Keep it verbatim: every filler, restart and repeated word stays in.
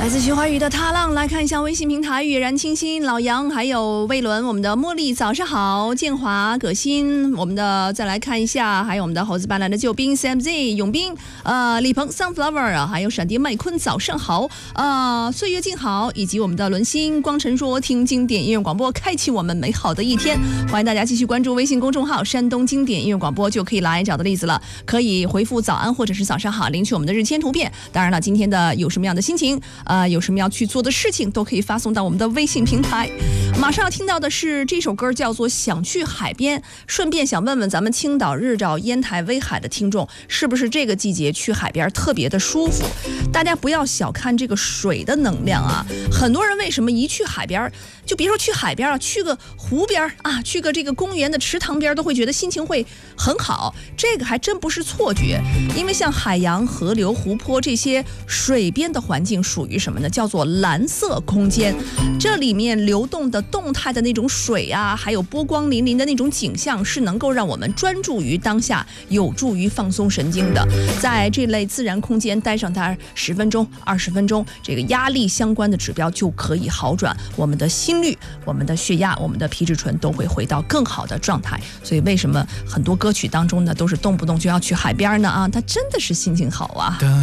来自徐怀钰的踏浪，来看一下微信平台，冉然清新、老杨还有魏伦，我们的茉莉早上好，建华、葛欣，我们的再来看一下，还有我们的猴子斑斓的救兵 Sam Z 永兵，呃李鹏 Sunflower 啊，还有闪电麦昆早上好，呃岁月静好，以及我们的伦心光晨说听经典音乐广播，开启我们美好的一天。欢迎大家继续关注微信公众号山东经典音乐广播，就可以来找到例子了，可以回复早安或者是早上好，领取我们的日签图片。当然了，今天的有什么样的心情，呃有什么要去做的事情，都可以发送到我们的微信平台。马上要听到的是这首歌，叫做想去海边。顺便想问问咱们青岛、日照、烟台、威海的听众，是不是这个季节去海边特别的舒服？大家不要小看这个水的能量啊！很多人为什么一去海边，就别说去海边啊，去个湖边啊，去个这个公园的池塘边，都会觉得心情会很好。这个还真不是错觉，因为像海洋、河流、湖泊这些水边的环境属于什么呢？叫做蓝色空间。这里面流动的动态的那种水啊，还有波光粼粼的那种景象，是能够让我们专注于当下，有助于放松神经的。在这类自然空间待上它十分钟、二十分钟，这个压力相关的指标就可以好转，我们的心率、我们的血压、我们的皮质醇都会回到更好的状态。所以为什么很多歌曲当中呢，都是动不动就要去海边呢？啊，它真的是心情好啊。